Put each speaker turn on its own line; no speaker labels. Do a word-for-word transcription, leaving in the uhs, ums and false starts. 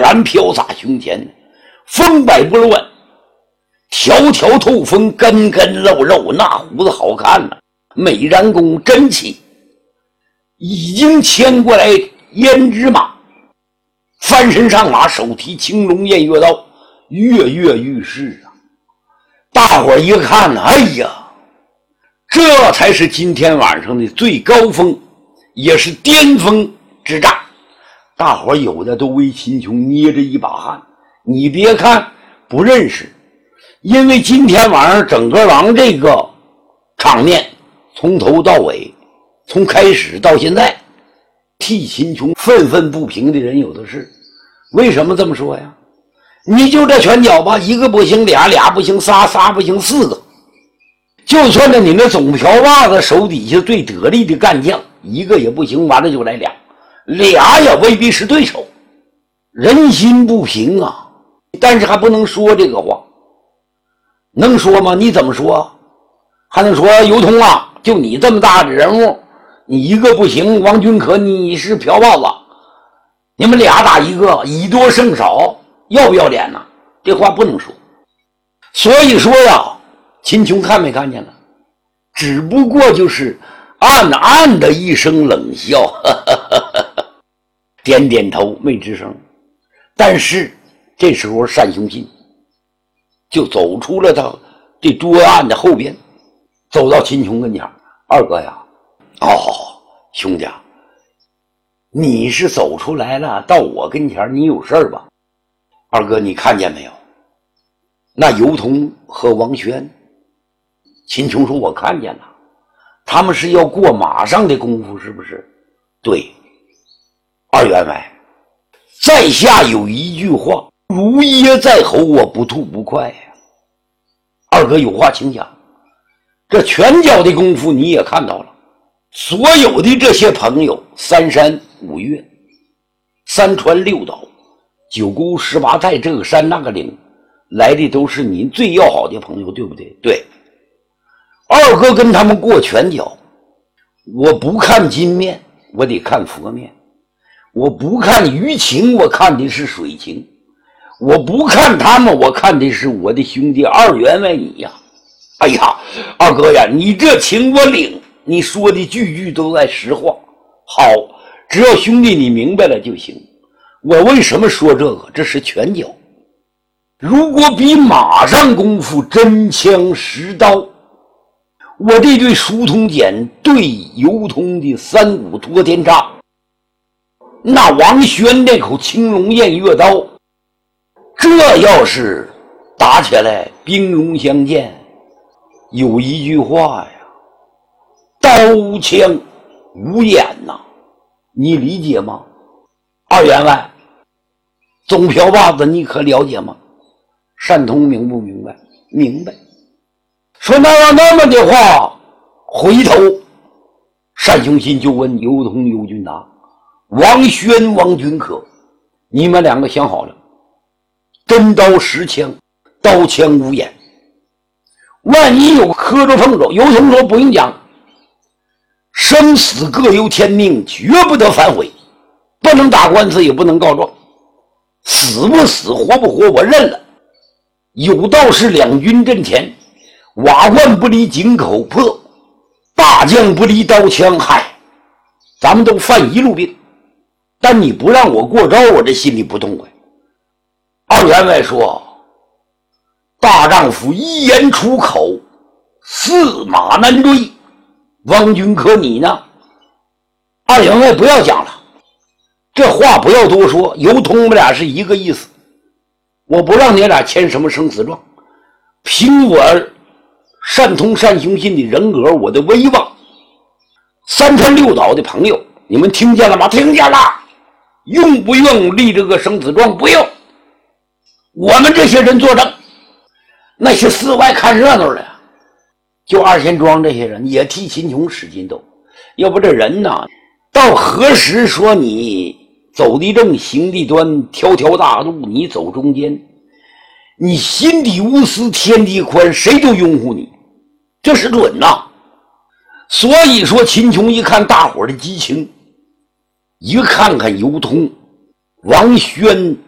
然飘洒胸前，风摆不乱，条条透风，根根露肉，那胡子好看了，美髯公真气。已经牵过来胭脂马，翻身上马，手提青龙偃月刀，跃跃欲试啊！大伙儿一看呢，哎呀，这才是今天晚上的最高峰，也是巅峰之战。大伙儿有的都为秦琼捏着一把汗。你别看不认识，因为今天晚上整个王这个场面从头到尾，从开始到现在，替秦琼愤愤不平的人有的是。为什么这么说呀？你就这拳脚吧，一个不行，俩俩不行，仨仨不行，四个。就算是你那总瓢把子手底下最得力的干将，一个也不行，完了就来俩，俩也未必是对手。人心不平啊，但是还不能说这个话。能说吗？你怎么说？还能说尤通啊，就你这么大的人物，你一个不行，王君可你是瓢把子，你们俩打一个，以多胜少，要不要脸呢？这话不能说。所以说呀，秦琼看没看见了？只不过就是暗暗的一声冷笑，呵呵呵呵，点点头没吱声。但是这时候单雄信就走出了他这桌案的后边，走到秦琼跟前。二哥呀，哦，兄弟，你是走出来了，到我跟前，你有事儿吧？二哥，你看见没有？那尤通和王轩。秦琼说：“我看见了，他们是要过马上的功夫，是不是？”对。二员外，在下有一句话，如噎在喉，我不吐不快呀。二哥有话请讲。这拳脚的功夫你也看到了，所有的这些朋友，三山五岳，三川六岛，九沟十八寨，这个山那个岭，来的都是您最要好的朋友，对不对？对。二哥跟他们过拳脚，我不看金面，我得看佛面；我不看鱼情，我看的是水情；我不看他们，我看的是我的兄弟二员外你呀！哎呀，二哥呀，你这情我领，你说的句句都在实话。好，只要兄弟你明白了就行。我为什么说这个？这是拳脚。如果比马上功夫，真枪实刀，我这对疏通锏对尤通的三股托天叉，那王轩那口青龙偃月刀，这要是打起来兵戎相见，有一句话呀，刀枪无眼呐，你理解吗？二员外，总瓢把子你可了解吗？单通明不明白？明白。说那要那么的话，回头单雄信就问尤通尤俊达、王轩王君可，你们两个想好了，真刀实枪，刀枪无眼，万一有磕着碰着，尤通说不用讲，生死各由天命，绝不得反悔，不能打官司，也不能告状，死不死活不活我认了。有道是两军阵前，瓦罐不离井口破，大将不离刀枪。嗨，咱们都犯一路病，但你不让我过招，我这心里不痛快。二员外说，大丈夫一言出口，驷马难追。汪君可你呢？二员外不要讲了，这话不要多说，尤通我们俩是一个意思。我不让你俩签什么生死状，凭我单通单雄信的人格，我的威望，三川六岛的朋友，你们听见了吗？听见了。用不用立这个生死状？不用。我们这些人作证，那些四外看热闹的，就二仙庄这些人也替秦琼使劲斗。要不这人呢，到何时说你走地正，行地端，条条大路你走中间，你心底无私，天地宽，谁都拥护你，这是准呐。所以说秦琼一看大伙的激情，一看看尤通、王轩、